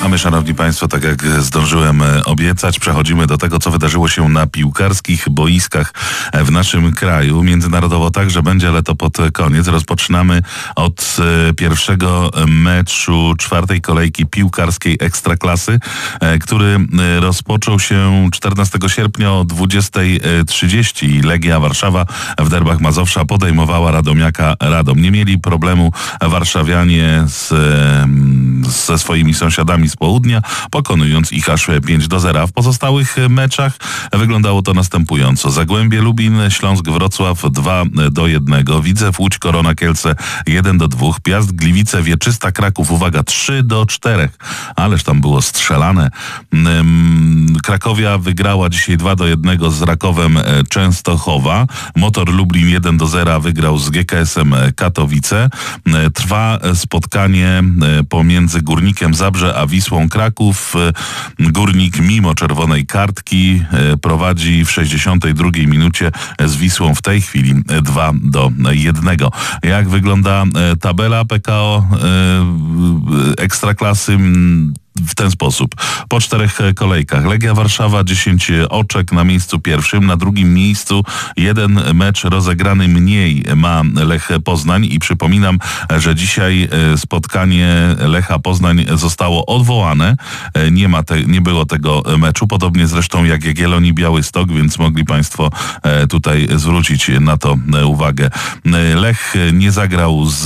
A my, szanowni państwo, tak jak zdążyłem obiecać, przechodzimy do tego, co wydarzyło się na piłkarskich boiskach w naszym kraju. Międzynarodowo także będzie, ale to pod koniec. Rozpoczynamy od pierwszego meczu czwartej kolejki piłkarskiej Ekstraklasy, który rozpoczął się 14 sierpnia o 20:30. Legia Warszawa w derbach Mazowsza podejmowała radomiaka Radom. Nie mieli problemu warszawianie ze swoimi sąsiadami z południa, pokonując ich aż 5-0. W pozostałych meczach wyglądało to następująco. Zagłębie Lubin, Śląsk Wrocław 2-1. Widzew Łódź Korona Kielce 1-2. Piast Gliwice Wieczysta Kraków, uwaga, 3-4. Ależ tam było strzelane. Krakowia wygrała dzisiaj 2-1 z Rakowem Częstochowa. Motor Lublin 1-0 wygrał z GKS-em Katowice. Trwa spotkanie pomiędzy Górnikiem Zabrze a Wisłą Kraków. Górnik mimo czerwonej kartki prowadzi w 62 minucie z Wisłą w tej chwili 2-1. Jak wygląda tabela PKO Ekstraklasy? W ten sposób. Po 4 kolejkach. Legia Warszawa 10 oczek na miejscu pierwszym. Na drugim miejscu 1 mecz rozegrany mniej ma Lech Poznań i przypominam, że dzisiaj spotkanie Lecha Poznań zostało odwołane. Nie było tego meczu. Podobnie zresztą jak Jagiellonii Białystok, więc mogli państwo tutaj zwrócić na to uwagę. Lech nie zagrał z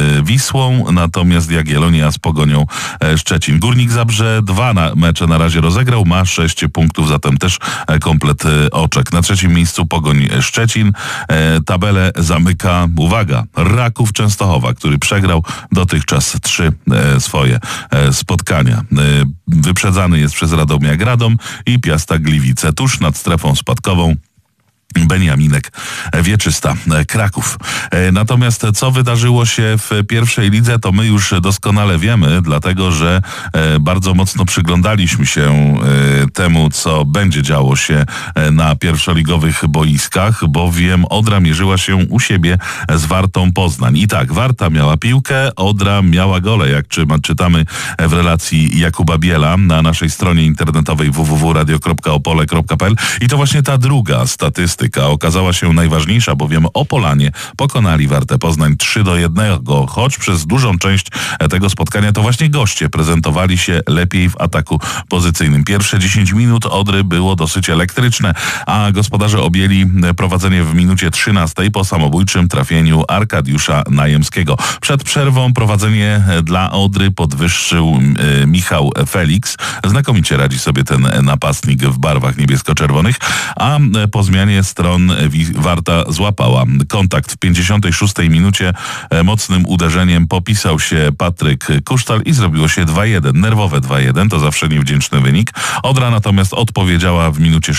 Wisłą, natomiast Jagiellonia z Pogonią Szczecin. Górnik Zabrze 2 mecze na razie rozegrał, ma 6 punktów, zatem też komplet oczek. Na trzecim miejscu Pogoń Szczecin. Tabelę zamyka, uwaga, Raków Częstochowa, który przegrał dotychczas 3 swoje spotkania. Wyprzedzany jest przez Radomiak Radom i Piasta Gliwice. Tuż nad strefą spadkową Beniaminek Wieczysta Kraków. Natomiast co wydarzyło się w pierwszej lidze, to my już doskonale wiemy, dlatego że bardzo mocno przyglądaliśmy się temu, co będzie działo się na pierwszoligowych boiskach, bowiem Odra mierzyła się u siebie z Wartą Poznań. I tak, Warta miała piłkę, Odra miała gole, jak czytamy w relacji Jakuba Biela na naszej stronie internetowej www.radio.opole.pl. I to właśnie ta druga statystyka okazała się najważniejsza, bowiem Opolanie pokonali Wartę Poznań 3-1, choć przez dużą część tego spotkania to właśnie goście prezentowali się lepiej w ataku pozycyjnym. Pierwsze 10 minut Odry było dosyć elektryczne, a gospodarze objęli prowadzenie w minucie 13 po samobójczym trafieniu Arkadiusza Najemskiego. Przed przerwą prowadzenie dla Odry podwyższył Michał Felix. Znakomicie radzi sobie ten napastnik w barwach niebiesko-czerwonych, a po zmianie stron Warta złapała kontakt w 56 minucie. Mocnym uderzeniem popisał się Patryk Kusztal i zrobiło się 2-1. Nerwowe 2-1, to zawsze niewdzięczny wynik. Odra natomiast odpowiedziała w minucie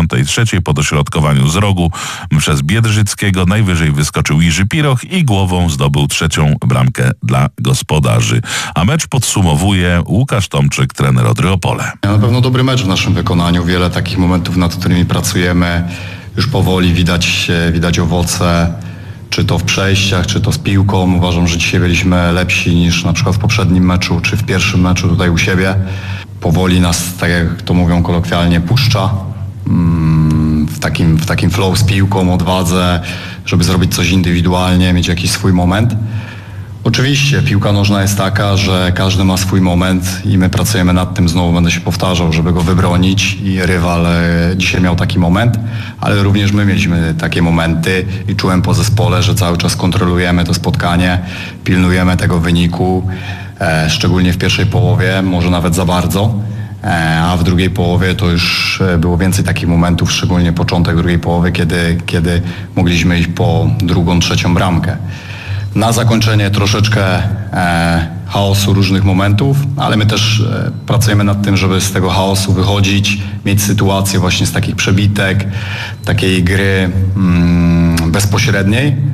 63 po dośrodkowaniu z rogu przez Biedrzyckiego. Najwyżej wyskoczył Jiří Piroch i głową zdobył 3. bramkę dla gospodarzy. A mecz podsumowuje Łukasz Tomczyk, trener Odry Opole. Na pewno dobry mecz w naszym wykonaniu. Wiele takich momentów, nad którymi pracujemy. Już powoli widać owoce, czy to w przejściach, czy to z piłką. Uważam, że dzisiaj byliśmy lepsi niż na przykład w poprzednim meczu, czy w pierwszym meczu tutaj u siebie. Powoli nas, tak jak to mówią kolokwialnie, puszcza w takim flow z piłką, odwadze, żeby zrobić coś indywidualnie, mieć jakiś swój moment. Oczywiście piłka nożna jest taka, że każdy ma swój moment i my pracujemy nad tym, znowu będę się powtarzał, żeby go wybronić i rywal dzisiaj miał taki moment, ale również my mieliśmy takie momenty i czułem po zespole, że cały czas kontrolujemy to spotkanie, pilnujemy tego wyniku, szczególnie w pierwszej połowie, może nawet za bardzo, a w drugiej połowie to już było więcej takich momentów, szczególnie początek drugiej połowy, kiedy mogliśmy iść po drugą, trzecią bramkę. Na zakończenie troszeczkę chaosu różnych momentów, ale my też pracujemy nad tym, żeby z tego chaosu wychodzić, mieć sytuację właśnie z takich przebitek, takiej gry bezpośredniej,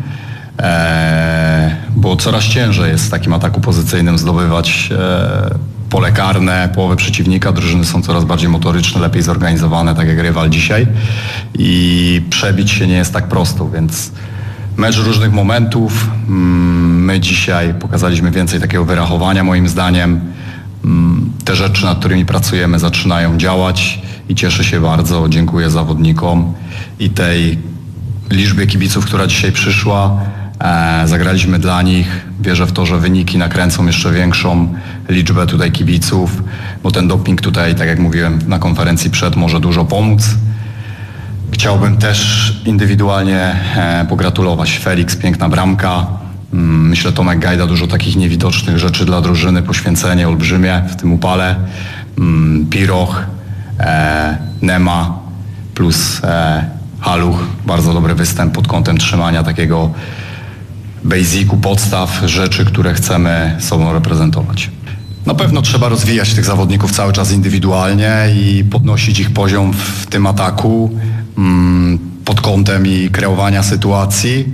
bo coraz ciężej jest w takim ataku pozycyjnym zdobywać pole karne, połowę przeciwnika. Drużyny są coraz bardziej motoryczne, lepiej zorganizowane, tak jak rywal dzisiaj i przebić się nie jest tak prosto, więc mecz różnych momentów. My dzisiaj pokazaliśmy więcej takiego wyrachowania moim zdaniem. te rzeczy, nad którymi pracujemy, zaczynają działać i cieszę się bardzo. Dziękuję zawodnikom i tej liczbie kibiców, która dzisiaj przyszła. Zagraliśmy dla nich. Wierzę w to, że wyniki nakręcą jeszcze większą liczbę tutaj kibiców, bo ten doping tutaj, tak jak mówiłem na konferencji może dużo pomóc. Chciałbym też indywidualnie pogratulować. Felix, piękna bramka. Myślę, Tomek Gajda, dużo takich niewidocznych rzeczy dla drużyny, poświęcenie olbrzymie w tym upale. Piroch, Nema plus Haluch. Bardzo dobry występ pod kątem trzymania takiego basicu, podstaw, rzeczy, które chcemy sobą reprezentować. Na pewno trzeba rozwijać tych zawodników cały czas indywidualnie i podnosić ich poziom w tym ataku pod kątem i kreowania sytuacji,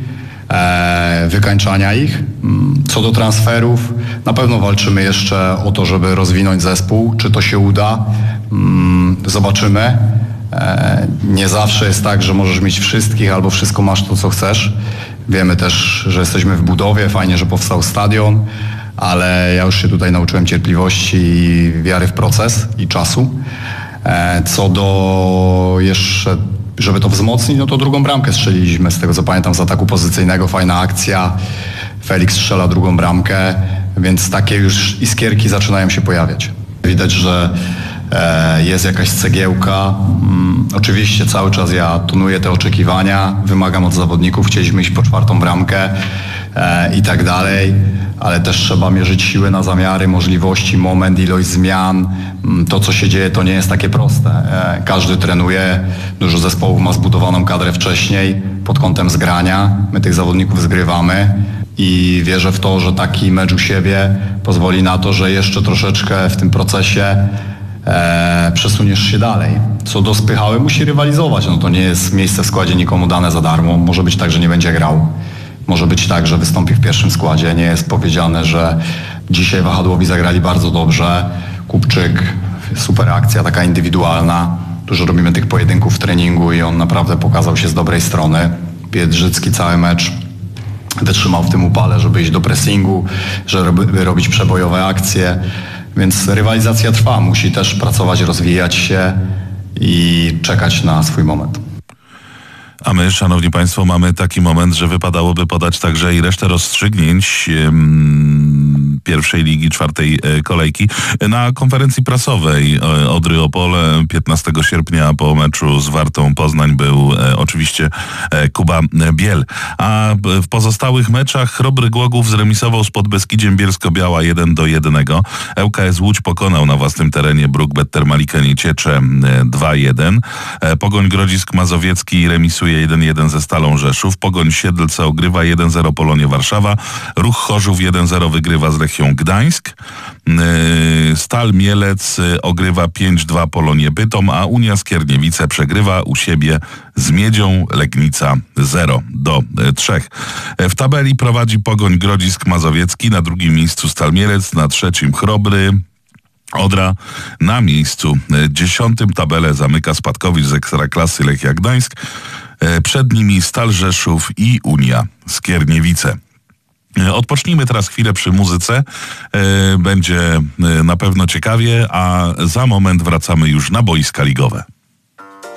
wykańczania ich. Co do transferów, na pewno walczymy jeszcze o to, żeby rozwinąć zespół. Czy to się uda? Zobaczymy. Nie zawsze jest tak, że możesz mieć wszystkich albo wszystko masz to, co chcesz. Wiemy też, że jesteśmy w budowie, fajnie, że powstał stadion, ale ja już się tutaj nauczyłem cierpliwości i wiary w proces i czasu. Co do jeszcze, żeby to wzmocnić, no to drugą bramkę strzeliliśmy, z tego co pamiętam, z ataku pozycyjnego, fajna akcja. Felix strzela drugą bramkę, więc takie już iskierki zaczynają się pojawiać. Widać, że jest jakaś cegiełka. Oczywiście cały czas ja tonuję te oczekiwania, wymagam od zawodników, chcieliśmy iść po czwartą bramkę i tak dalej, ale też trzeba mierzyć siły na zamiary, możliwości, moment, ilość zmian. To, co się dzieje, to nie jest takie proste. Każdy trenuje, dużo zespołów ma zbudowaną kadrę wcześniej pod kątem zgrania. My tych zawodników zgrywamy i wierzę w to, że taki mecz u siebie pozwoli na to, że jeszcze troszeczkę w tym procesie przesuniesz się dalej. Co do Spychały, musi rywalizować. No to nie jest miejsce w składzie nikomu dane za darmo. Może być tak, że nie będzie grał. Może być tak, że wystąpi w pierwszym składzie. Nie jest powiedziane, że dzisiaj wahadłowi zagrali bardzo dobrze. Kupczyk, super akcja, taka indywidualna. Dużo robimy tych pojedynków w treningu i on naprawdę pokazał się z dobrej strony. Biedrzycki cały mecz wytrzymał w tym upale, żeby iść do pressingu, żeby robić przebojowe akcje. Więc rywalizacja trwa, musi też pracować, rozwijać się i czekać na swój moment. A my, szanowni państwo, mamy taki moment, że wypadałoby podać także i resztę rozstrzygnięć pierwszej ligi, czwartej kolejki. Na konferencji prasowej Odry Opole 15 sierpnia po meczu z Wartą Poznań był oczywiście Kuba Biel. A w pozostałych meczach Chrobry Głogów zremisował z Podbeskidziem Bielsko-Biała 1-1. ŁKS Łódź pokonał na własnym terenie Bruk Bettermalikę Nieciecze 2-1. Pogoń Grodzisk Mazowiecki remisuje 1-1 ze Stalą Rzeszów. Pogoń Siedlce ogrywa 1-0 Polonię Warszawa. Ruch Chorzów 1-0 wygrywa z Lechią Gdańsk. Stal Mielec ogrywa 5-2 Polonię Bytom, a Unia Skierniewice przegrywa u siebie z Miedzią Legnica 0-3. W tabeli prowadzi Pogoń Grodzisk Mazowiecki, na drugim miejscu Stal Mielec, na trzecim Chrobry. Odra na miejscu 10. Tabelę zamyka Spadkowicz z Ekstraklasy Lechia Gdańsk. Przed nimi Stal Rzeszów i Unia Skierniewice. Odpocznijmy teraz chwilę przy muzyce. Będzie na pewno ciekawie, a za moment wracamy już na boiska ligowe.